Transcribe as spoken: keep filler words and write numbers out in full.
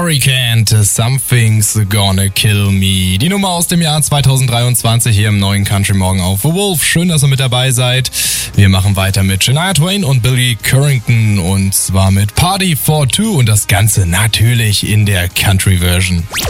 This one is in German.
Hurricane, Something's Gonna Kill Me. Die Nummer aus dem Jahr zweitausenddreiundzwanzig hier im neuen Country Morgen auf The Wolf. Schön, dass ihr mit dabei seid. Wir machen weiter mit Shania Twain und Billy Currington und zwar mit Party for Two und das Ganze natürlich in der Country-Version.